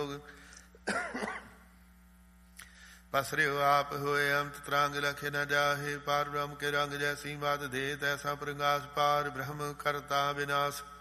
जोग। पसरियो आप होए अमत त्रांग लखे न जाहे। पार ब्रह्म के रंग जैसी बात दे तैसा प्रकाश। पार ब्रह्म करता विनाश।